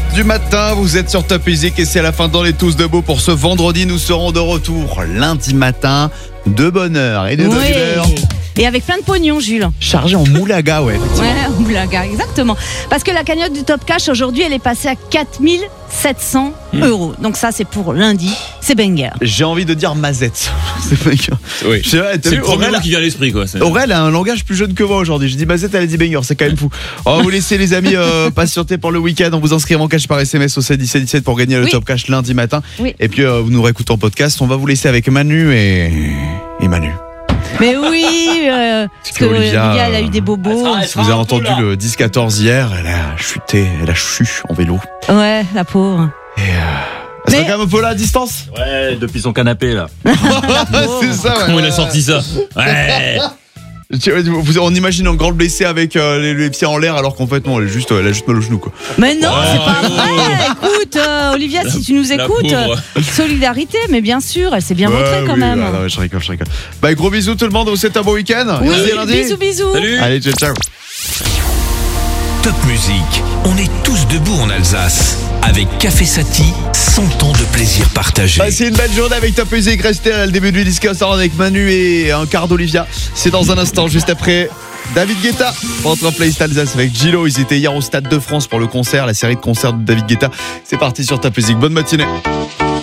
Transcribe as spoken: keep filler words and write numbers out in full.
du matin, vous êtes sur Top Music et c'est à la fin dans les tous debout pour ce vendredi. Nous serons de retour lundi matin de bonne heure et de bonne heure. Et avec plein de pognon, Jules. Chargé en moulaga, ouais. Ouais, en moulaga, exactement. Parce que la cagnotte du Top Cash aujourd'hui, elle est passée à quatre mille sept cents euros. Donc ça, c'est pour lundi. C'est banger. J'ai envie de dire mazette. C'est banger. Oui. C'est vrai, t'as C'est vu, le premier Aurel, mot qui vient à l'esprit, quoi. C'est... Aurel a un langage plus jeune que moi aujourd'hui. J'ai dit mazette, elle a dit banger. C'est quand même fou. On va vous laisser, les amis, euh, patienter pour le week-end. On vous inscrit en cash par S M S au sept dix sept dix-sept pour gagner le Oui. Top Cash lundi matin. Oui. Et puis, euh, vous nous réécoutez en podcast. On va vous laisser avec Manu et, et Manu. Mais oui, euh, parce que Olivia, Olivia, elle a eu des bobos. Si vous avez entendu le dix quatorze hier, elle a chuté, elle a chu en vélo. Ouais, la pauvre. Et euh, elle serait Mais- quand même un peu là à distance. Ouais, depuis son canapé là. C'est ça, ouais. Comment il a sorti ça? Ouais. Tu vois, vous- On imagine un grand blessé avec euh, les, les pieds en l'air alors qu'en fait non, elle, est juste, elle a juste mal au genou quoi. Mais non, c'est pas Oh. vrai. Écoute, euh, Olivia, si tu nous La écoutes, pauvre. euh, solidarité, mais bien sûr, elle s'est bien montrée Ouais, quand oui, même. ouais, non, mais je rigole, je rigole. Bah gros bisous tout le monde, vous souhaitez un bon week-end. Oui, Lundi, lundi. bisous, bisous. Salut. Allez, ciao, ciao. Top Music, on est tous debout en Alsace. Avec Café Sati, cent ans de plaisir partagé. Passez une belle journée avec Top Music. Restez à le début du disque avec Manu et un quart d'Olivia. C'est dans un instant, juste après David Guetta. Votre playlist Alsace avec Gilo. Ils étaient hier au Stade de France pour le concert, la série de concerts de David Guetta. C'est parti sur Top Music. Bonne matinée.